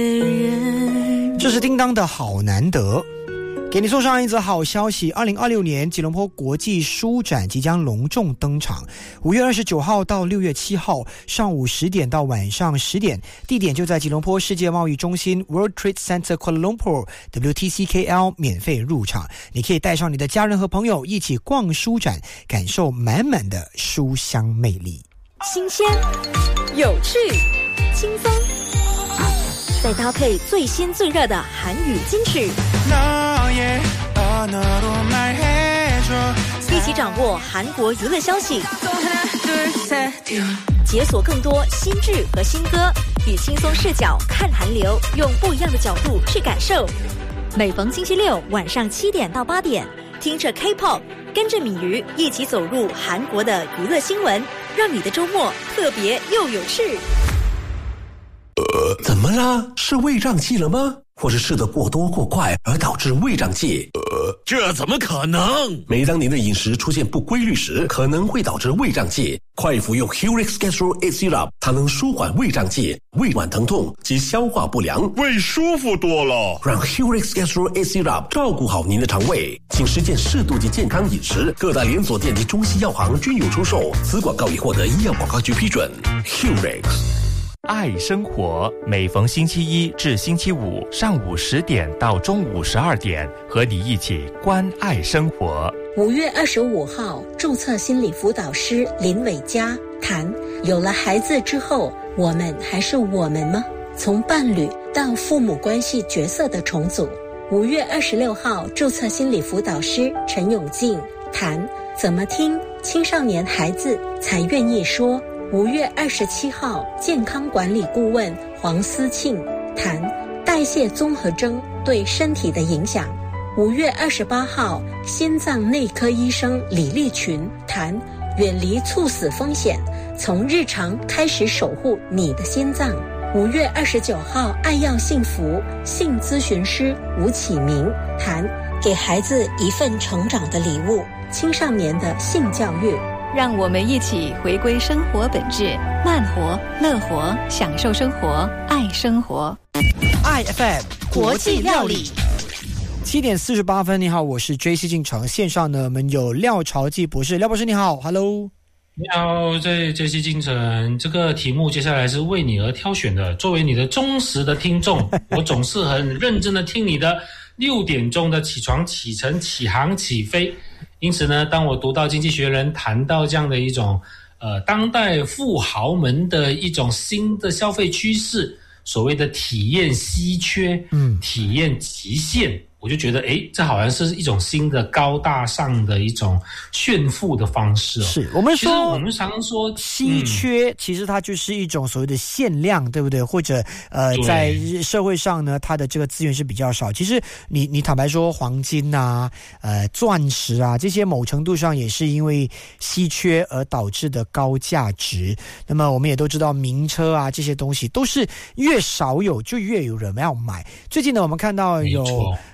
这是叮当的好难得。给你送上一则好消息，2026年吉隆坡国际书展即将隆重登场，5月29号到6月7号，上午10点到晚上10点，地点就在吉隆坡世界贸易中心 World Trade Center Kuala Lumpur WTCKL， 免费入场。你可以带上你的家人和朋友一起逛书展，感受满满的书香魅力。 新鲜、有趣、轻松，再搭配最新最热的韩语金曲，一起掌握韩国娱乐消息，解锁更多新剧和新歌，以轻松视角看韩流，用不一样的角度去感受。每逢星期六晚上7点到8点，听着 K-pop， 跟着米鱼一起走入韩国的娱乐新闻，让你的周末特别又有趣。 怎么啦？是胃胀气了吗？或是吃得过多过快而导致胃胀气？ 这怎么可能？ 每当您的饮食出现不规律时，可能会导致胃胀气。快服用 Hurix Gastro A Syrup， 它能舒缓胃胀气、胃脘疼痛及消化不良， 胃舒服多了。 让 Hurix Gastro A Syrup 照顾好您的肠胃，请实践适度及健康饮食。各大连锁店及中西药行均有出售。此广告已获得医药广告局批准。Hurix。 爱生活，每逢星期一至星期五上午10点到中午12点，和你一起关爱生活。 5月25号，注册心理辅导师林伟嘉谈：有了孩子之后，我们还是我们吗？从伴侣到父母关系角色的重组。5月26号，注册心理辅导师陈永进谈：怎么听青少年孩子才愿意说。5月27号，健康管理顾问黄思庆谈代谢综合征对身体的影响。5月28号，心脏内科医生李立群谈远离猝死风险，从日常开始守护你的心脏。5月29号，爱要幸福性咨询师吴启明谈给孩子一份成长的礼物，青少年的性教育。 让我们一起回归生活本质，慢活、乐活，享受生活，爱生活。 IFM 国际料理7点48分，你好，我是 JC 进城。线上呢，我们有廖朝基博士，廖博士你好 ，Hello。 你好，这JC 进城。这个题目接下来是为你而挑选的。作为你的忠实的听众，我总是很认真的听你的6点钟的起床、启程、起航、起飞。因此呢，当我读到《经济学人》谈到这样的一种当代富豪们的一种新的消费趋势，所谓的体验稀缺，体验极限，我就觉得这好像是一种新的高大上的一种炫富的方式。 是我们常说稀缺，其实它就是一种所谓的限量，对不对？或者在社会上呢，它的这个资源是比较少。其实你坦白说，黄金啊、钻石啊，这些某程度上也是因为稀缺而导致的高价值。那么我们也都知道，名车啊这些东西都是越少有就越有人要买。最近呢，我们看到有